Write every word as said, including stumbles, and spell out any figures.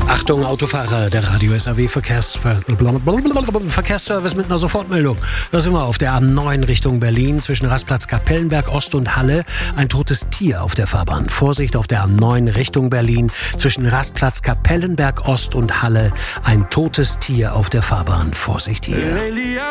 Achtung, Autofahrer, der Radio S A W Verkehrs Verkehrsservice mit einer Sofortmeldung. Da sind wir auf der A neun Richtung Berlin zwischen Rastplatz Kapellenberg Ost und Halle. Ein totes Tier auf der Fahrbahn. Vorsicht auf der A neun Richtung Berlin zwischen Rastplatz Kapellenberg Ost und Halle. Ein totes Tier auf der Fahrbahn. Vorsicht hier.